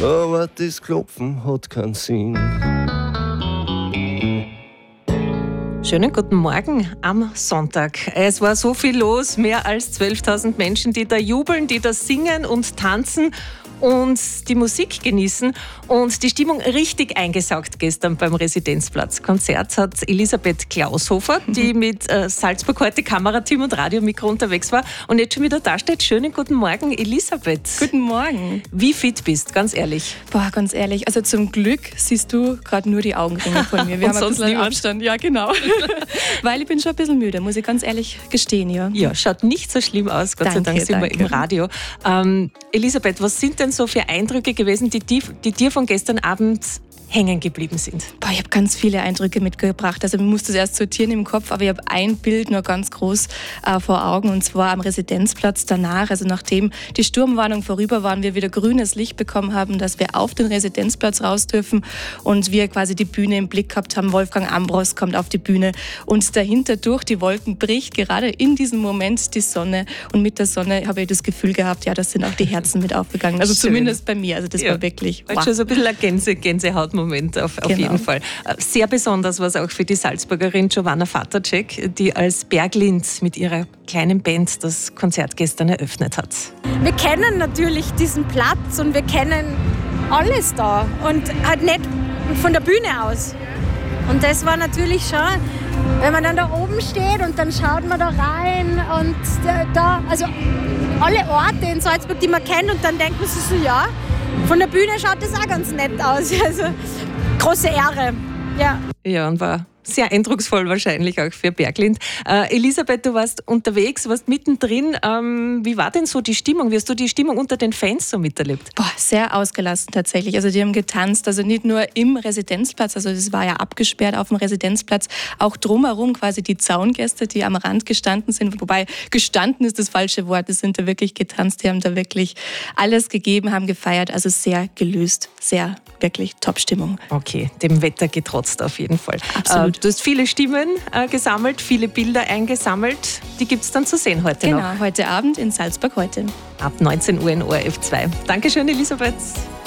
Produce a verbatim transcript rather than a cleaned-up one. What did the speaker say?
aber das Klopfen hat keinen Sinn. Schönen guten Morgen am Sonntag. Es war so viel los, mehr als zwölftausend Menschen, die da jubeln, die da singen und tanzen und die Musik genießen und die Stimmung richtig eingesaugt gestern beim Residenzplatz-Konzert hat Elisabeth Klaushofer, die mit äh, Salzburg heute Kamerateam und Radiomikro unterwegs war und jetzt schon wieder da steht. Schönen guten Morgen, Elisabeth. Guten Morgen. Wie fit bist, ganz ehrlich? Boah, ganz ehrlich, also zum Glück siehst du gerade nur die Augenringe von mir. Wir haben ein bisschen niemand. Abstand, ja genau. Weil ich bin schon ein bisschen müde, muss ich ganz ehrlich gestehen, ja. Ja, schaut nicht so schlimm aus, Gott danke, sei Dank sind danke. wir im Radio. Ähm, Elisabeth, was sind denn so für Eindrücke gewesen, die, die, die dir von gestern Abend hängen geblieben sind? Boah, ich habe ganz viele Eindrücke mitgebracht. Also ich musste das erst sortieren im Kopf, aber ich habe ein Bild noch ganz groß äh, vor Augen und zwar am Residenzplatz danach. Also nachdem die Sturmwarnung vorüber war, wir wieder grünes Licht bekommen haben, dass wir auf den Residenzplatz raus dürfen und wir quasi die Bühne im Blick gehabt haben. Wolfgang Ambros kommt auf die Bühne und dahinter durch die Wolken bricht gerade in diesem Moment die Sonne und mit der Sonne habe ich das Gefühl gehabt, ja, das sind auch die Herzen mit aufgegangen. Also Schön. Zumindest bei mir. Also das ja. war wirklich wow. Schon so ein bisschen ein Gänse, Gänsehautmoment. Auf, auf genau. jeden Fall. Sehr besonders war es auch für die Salzburgerin Giovanna Fatacek, die als Berglind mit ihrer kleinen Band das Konzert gestern eröffnet hat. Wir kennen natürlich diesen Platz und wir kennen alles da und halt nicht von der Bühne aus. Und das war natürlich schon, wenn man dann da oben steht und dann schaut man da rein und da, also alle Orte in Salzburg, die man kennt und dann denkt man sich so, ja, von der Bühne schaut das auch ganz nett aus. Also große Ehre. Ja, ja und war sehr eindrucksvoll wahrscheinlich auch für Berglind. Äh, Elisabeth, du warst unterwegs, warst mittendrin. Ähm, wie war denn so die Stimmung? Wie hast du die Stimmung unter den Fans so miterlebt? Boah, sehr ausgelassen tatsächlich. Also die haben getanzt, also nicht nur im Residenzplatz, also das war ja abgesperrt auf dem Residenzplatz, auch drumherum quasi die Zaungäste, die am Rand gestanden sind. Wobei gestanden ist das falsche Wort, die sind da wirklich getanzt, die haben da wirklich alles gegeben, haben gefeiert, also sehr gelöst, sehr wirklich Top-Stimmung. Okay, dem Wetter getrotzt auf jeden Fall. Absolut. Äh, du hast viele Stimmen äh, gesammelt, viele Bilder eingesammelt. Die gibt es dann zu sehen heute genau, noch. Genau, heute Abend in Salzburg heute. Ab neunzehn Uhr in O R F zwei. Dankeschön, Elisabeth.